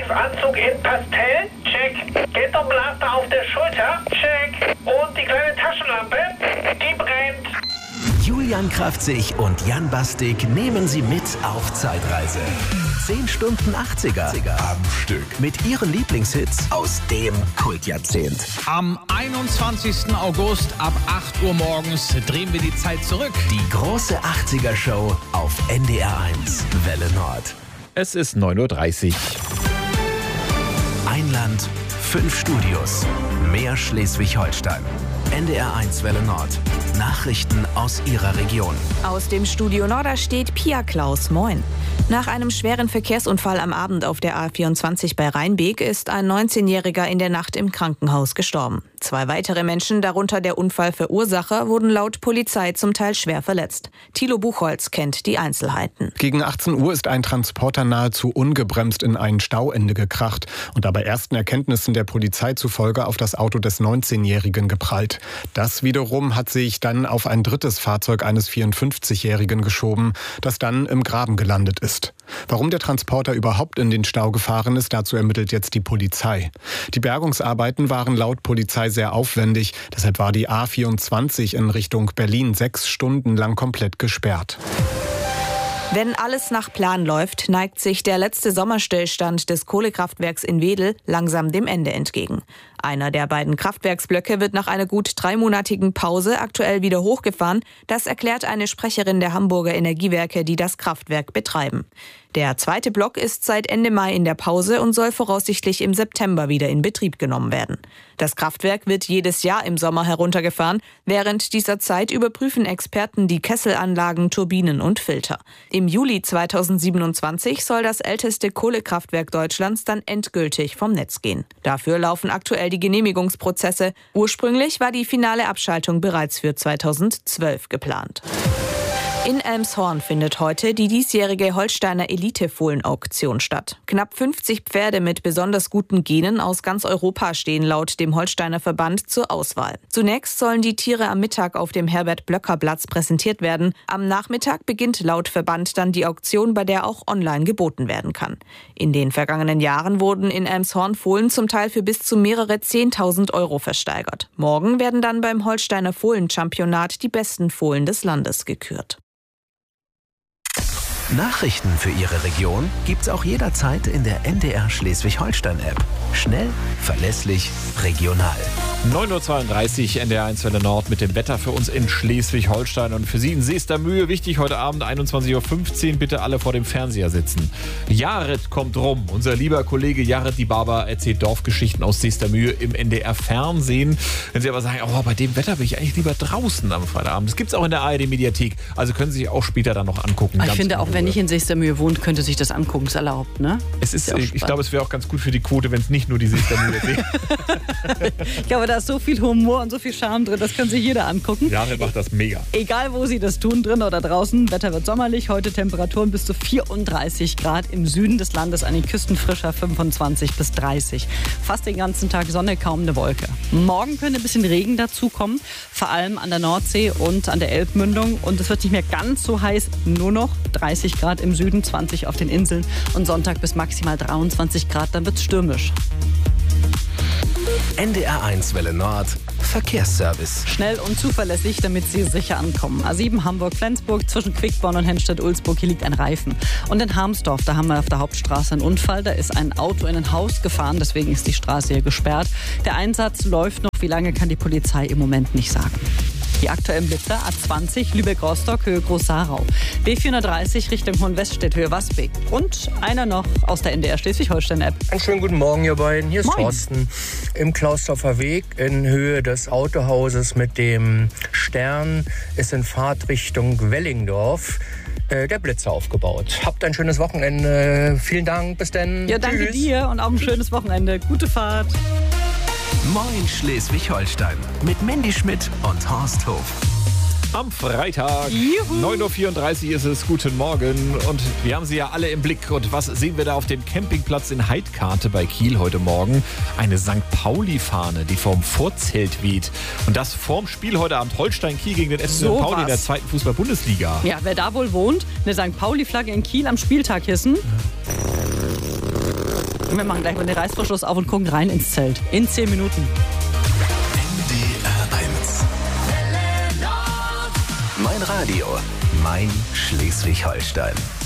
Anzug in Pastell? Check. Ghetto-Blaster auf der Schulter? Check. Und die kleine Taschenlampe? Die brennt. Julian Kraftzig und Jan Bastik nehmen Sie mit auf Zeitreise. 10 Stunden 80er am Stück mit ihren Lieblingshits aus dem Kultjahrzehnt. Am 21. August ab 8 Uhr morgens drehen wir die Zeit zurück. Die große 80er-Show auf NDR 1 Welle Nord. Es ist 9:30 Uhr. Ein Land, 5 Studios, mehr Schleswig-Holstein. NDR 1 Welle Nord. Nachrichten aus Ihrer Region. Aus dem Studio Norder steht Pia Klaus. Moin. Nach einem schweren Verkehrsunfall am Abend auf der A24 bei Rheinbeek ist ein 19-Jähriger in der Nacht im Krankenhaus gestorben. 2 weitere Menschen, darunter der Unfallverursacher, wurden laut Polizei zum Teil schwer verletzt. Thilo Buchholz kennt die Einzelheiten. Gegen 18 Uhr ist ein Transporter nahezu ungebremst in ein Stauende gekracht und dabei ersten Erkenntnissen der Polizei zufolge auf das Auto des 19-Jährigen geprallt. Das wiederum hat sich dann auf ein drittes Fahrzeug eines 54-Jährigen geschoben, das dann im Graben gelandet ist. Warum der Transporter überhaupt in den Stau gefahren ist, dazu ermittelt jetzt die Polizei. Die Bergungsarbeiten waren laut Polizei sehr aufwendig, deshalb war die A24 in Richtung Berlin 6 Stunden lang komplett gesperrt. Wenn alles nach Plan läuft, neigt sich der letzte Sommerstillstand des Kohlekraftwerks in Wedel langsam dem Ende entgegen. Einer der beiden Kraftwerksblöcke wird nach einer gut 3-monatigen Pause aktuell wieder hochgefahren. Das erklärt eine Sprecherin der Hamburger Energiewerke, die das Kraftwerk betreiben. Der zweite Block ist seit Ende Mai in der Pause und soll voraussichtlich im September wieder in Betrieb genommen werden. Das Kraftwerk wird jedes Jahr im Sommer heruntergefahren. Während dieser Zeit überprüfen Experten die Kesselanlagen, Turbinen und Filter. Im Juli 2027 soll das älteste Kohlekraftwerk Deutschlands dann endgültig vom Netz gehen. Dafür laufen aktuell die Genehmigungsprozesse. Ursprünglich war die finale Abschaltung bereits für 2012 geplant. In Elmshorn findet heute die diesjährige Holsteiner Elite-Fohlen-Auktion statt. Knapp 50 Pferde mit besonders guten Genen aus ganz Europa stehen laut dem Holsteiner Verband zur Auswahl. Zunächst sollen die Tiere am Mittag auf dem Herbert-Blöcker-Platz präsentiert werden. Am Nachmittag beginnt laut Verband dann die Auktion, bei der auch online geboten werden kann. In den vergangenen Jahren wurden in Elmshorn Fohlen zum Teil für bis zu mehrere 10.000 € versteigert. Morgen werden dann beim Holsteiner Fohlen-Championat die besten Fohlen des Landes gekürt. Nachrichten für Ihre Region gibt's auch jederzeit in der NDR Schleswig-Holstein-App. Schnell, verlässlich, regional. 9:32 Uhr, NDR 1 Welle Nord mit dem Wetter für uns in Schleswig-Holstein und für Sie in Seestermühe. Wichtig, heute Abend 21:15 Uhr, bitte alle vor dem Fernseher sitzen. Jared kommt rum. Unser lieber Kollege Jared die Barber erzählt Dorfgeschichten aus Seestermühe im NDR Fernsehen. Wenn Sie aber sagen, oh, bei dem Wetter bin ich eigentlich lieber draußen am Freitagabend. Das gibt's auch in der ARD-Mediathek. Also können Sie sich auch später dann noch angucken. Ich finde auch, wenn ich in Seestermühe wohnt, könnte sich das angucken, ist erlaubt, ne? Ich glaube, es wäre auch ganz gut für die Quote, wenn es nicht nur die Seestermühe wäre. Ich glaube, da ist so viel Humor und so viel Charme drin, das kann sich jeder angucken. Jared macht das mega. Egal, wo Sie das tun, drin oder draußen, Wetter wird sommerlich. Heute Temperaturen bis zu 34 Grad im Süden des Landes, an den Küsten frischer 25 bis 30. Fast den ganzen Tag Sonne, kaum eine Wolke. Morgen könnte ein bisschen Regen dazukommen, vor allem an der Nordsee und an der Elbmündung. Und es wird nicht mehr ganz so heiß, nur noch 30 Grad im Süden, 20 auf den Inseln und Sonntag bis maximal 23 Grad, dann wird's stürmisch. NDR 1 Welle Nord, Verkehrsservice. Schnell und zuverlässig, damit Sie sicher ankommen. A7 Hamburg-Flensburg, zwischen Quickborn und Hennstedt-Ulzburg, hier liegt ein Reifen. Und in Harmsdorf, da haben wir auf der Hauptstraße einen Unfall. Da ist ein Auto in ein Haus gefahren, deswegen ist die Straße hier gesperrt. Der Einsatz läuft noch, wie lange kann die Polizei im Moment nicht sagen. Die aktuellen Blitzer: A20 Lübeck-Rostock, Höhe Groß-Sarau. B430 Richtung Hohenweststedt, Höhe Wasbeck. Und einer noch aus der NDR Schleswig-Holstein-App. Einen schönen guten Morgen, ihr beiden. Hier ist Moin. Thorsten. Im Klausdorfer Weg in Höhe des Autohauses mit dem Stern ist in Fahrtrichtung Wellingdorf der Blitzer aufgebaut. Habt ein schönes Wochenende. Vielen Dank. Bis dann. Ja, danke dir und auch ein schönes Wochenende. Gute Fahrt. Moin Schleswig-Holstein mit Mandy Schmidt und Horst Hof. Am Freitag, 9:34 Uhr ist es. Guten Morgen. Und wir haben sie ja alle im Blick. Und was sehen wir da auf dem Campingplatz in Heidkarte bei Kiel heute Morgen? Eine St. Pauli-Fahne, die vorm Vorzelt weht. Und das vorm Spiel heute Abend Holstein-Kiel gegen den FC St. Pauli in der 2. Fußball-Bundesliga. Ja, wer da wohl wohnt, eine St. Pauli-Flagge in Kiel am Spieltag hissen. Wir machen gleich mal den Reißverschluss auf und gucken rein ins Zelt. In 10 Minuten. NDR 1. Mein Radio, mein Schleswig-Holstein.